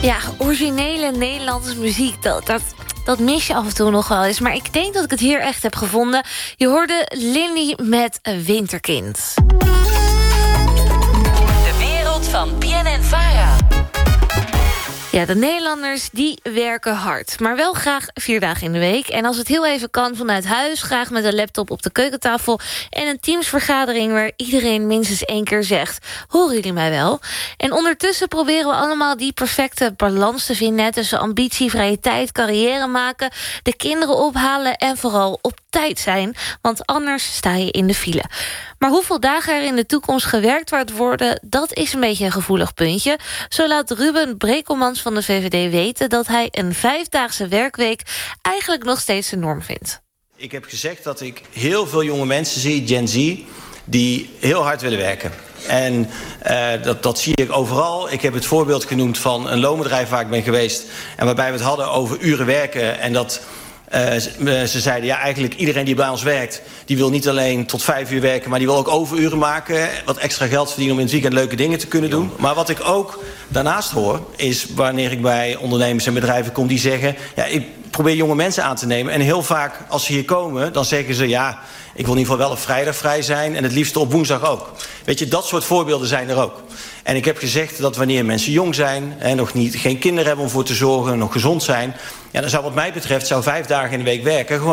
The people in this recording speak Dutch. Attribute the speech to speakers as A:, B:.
A: Ja, originele Nederlandse muziek, dat mis je af en toe nog wel eens. Maar ik denk dat ik het hier echt heb gevonden. Je hoorde Lindy met Winterkind.
B: De wereld van BNN-Vara.
A: Ja, de Nederlanders die werken hard, maar wel graag 4 dagen in de week. En als het heel even kan vanuit huis, graag met een laptop op de keukentafel en een teamsvergadering waar iedereen minstens 1 keer zegt: horen jullie mij wel? En ondertussen proberen we allemaal die perfecte balans te vinden tussen ambitie, vrije tijd, carrière maken, de kinderen ophalen en vooral op tijd zijn, want anders sta je in de file. Maar hoeveel dagen er in de toekomst gewerkt wordt worden, dat is een beetje een gevoelig puntje. Zo laat Ruben Brekelmans van de VVD weten dat hij een 5-daagse werkweek eigenlijk nog steeds de norm vindt.
C: Ik heb gezegd dat ik heel veel jonge mensen zie, Gen Z, die heel hard willen werken. En dat zie ik overal. Ik heb het voorbeeld genoemd van een loonbedrijf waar ik ben geweest en waarbij we het hadden over uren werken en dat ze zeiden, ja, eigenlijk iedereen die bij ons werkt, die wil niet alleen tot 5 uur werken, maar die wil ook overuren maken, wat extra geld verdienen om in het weekend leuke dingen te kunnen doen. Maar wat ik ook daarnaast hoor, is wanneer ik bij ondernemers en bedrijven kom die zeggen, ja, ik probeer jonge mensen aan te nemen. En heel vaak als ze hier komen, dan zeggen ze, ja, ik wil in ieder geval wel op vrijdag vrij zijn en het liefst op woensdag ook. Weet je, dat soort voorbeelden zijn er ook. En ik heb gezegd dat wanneer mensen jong zijn en geen kinderen hebben om voor te zorgen, nog gezond zijn, ja, dan zou wat mij betreft 5 dagen in de week werken gewoon